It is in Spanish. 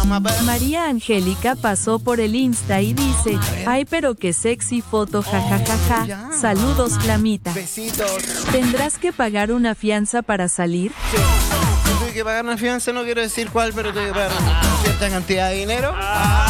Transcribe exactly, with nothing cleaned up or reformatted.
María Angélica pasó por el Insta y dice, ay pero qué sexy foto, jajajaja, ja, ja. Saludos Flamita. Besitos. ¿Tendrás que pagar una fianza para salir? Sí. Tuve que pagar una fianza, no quiero decir cuál, pero tuve que pagar una cierta cantidad de dinero.